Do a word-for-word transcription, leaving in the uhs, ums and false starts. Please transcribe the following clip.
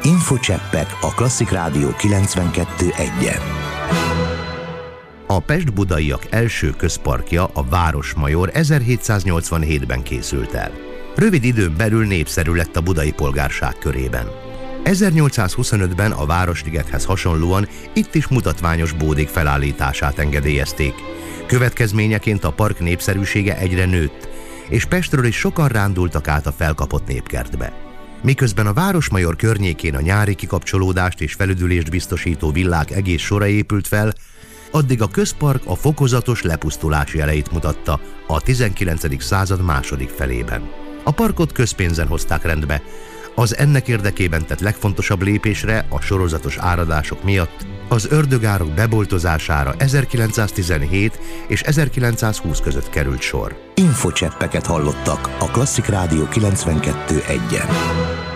Infocseppek a Klasszik Rádió kilencvenkettő egyen. A pest-budaiak első közparkja, a Városmajor ezerhétszáznyolcvanhétben készült el. Rövid időn belül népszerű lett a budai polgárság körében. ezernyolcszázhuszonötben a Városligethez hasonlóan itt is mutatványos bódék felállítását engedélyezték. Következményeként a park népszerűsége egyre nőtt, és Pestről is sokan rándultak át a felkapott népkertbe. Miközben a Városmajor környékén a nyári kikapcsolódást és felüdülést biztosító villák egész sora épült fel, addig a közpark a fokozatos lepusztulás jeleit mutatta a tizenkilencedik század második felében. A parkot közpénzen hozták rendbe. Az ennek érdekében tett legfontosabb lépésre a sorozatos áradások miatt az ördögárok beboltozására ezerkilencszáztizenhét és ezerkilencszázhúsz között került sor. Infocseppeket hallottak a Klasszik Rádió kilencvenkettő egyen.